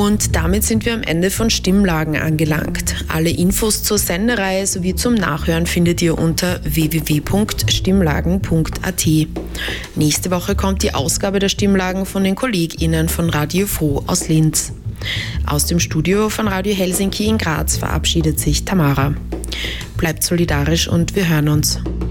Und damit sind wir am Ende von Stimmlagen angelangt. Alle Infos zur Sendereihe sowie zum Nachhören findet ihr unter www.stimmlagen.at. Nächste Woche kommt die Ausgabe der Stimmlagen von den KollegInnen von Radio Froh aus Linz. Aus dem Studio von Radio Helsinki in Graz verabschiedet sich Tamara. Bleibt solidarisch und wir hören uns.